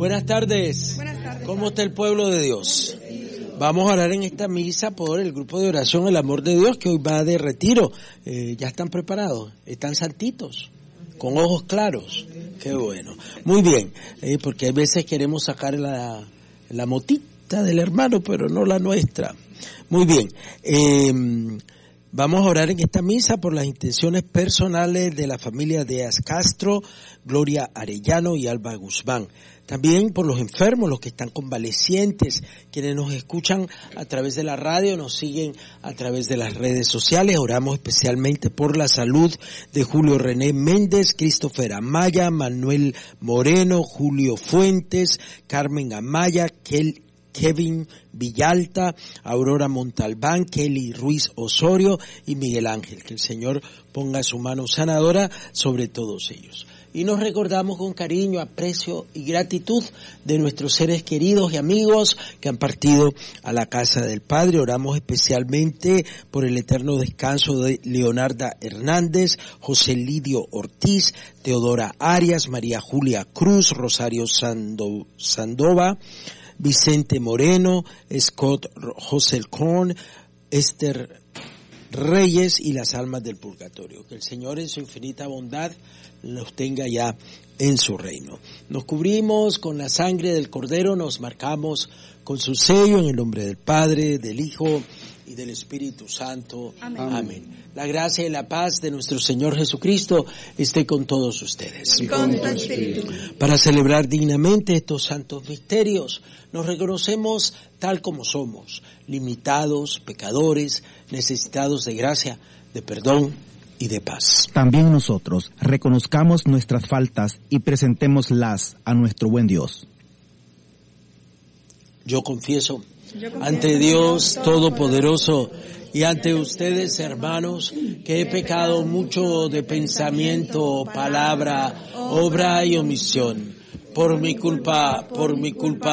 Buenas tardes. ¿Cómo está el pueblo de Dios? Vamos a orar en esta misa por el grupo de oración El Amor de Dios que hoy va de retiro. ¿Ya están preparados? ¿Están santitos? ¿Con ojos claros? Qué bueno. Muy bien, porque a veces queremos sacar la motita del hermano, pero no la nuestra. Muy bien. Vamos a orar en esta misa por las intenciones personales de la familia Díaz Castro, Gloria Arellano y Alba Guzmán. También por los enfermos, los que están convalecientes, quienes nos escuchan a través de la radio, nos siguen a través de las redes sociales. Oramos especialmente por la salud de Julio René Méndez, Christopher Amaya, Manuel Moreno, Julio Fuentes, Carmen Amaya, Kevin Villalta, Aurora Montalbán, Kelly Ruiz Osorio y Miguel Ángel. Que el Señor ponga su mano sanadora sobre todos ellos. Y nos recordamos con cariño, aprecio y gratitud de nuestros seres queridos y amigos que han partido a la casa del Padre. Oramos especialmente por el eterno descanso de Leonarda Hernández, José Lidio Ortiz, Teodora Arias, María Julia Cruz, Rosario Sandova, Vicente Moreno, Scott Joselcorn, Esther Reyes y las almas del purgatorio. Que el Señor en su infinita bondad los tenga ya en su reino. Nos cubrimos con la sangre del Cordero, nos marcamos con su sello en el nombre del Padre, del Hijo y del Espíritu Santo. Amén. Amén. La gracia y la paz de nuestro Señor Jesucristo esté con todos ustedes. Y con tu espíritu. Para celebrar dignamente estos santos misterios, nos reconocemos tal como somos, limitados, pecadores, necesitados de gracia, de perdón y de paz. También nosotros reconozcamos nuestras faltas y presentémoslas a nuestro buen Dios. Yo confieso ante Dios Todopoderoso y ante ustedes, hermanos, que he pecado mucho de pensamiento, palabra, obra y omisión. Por mi culpa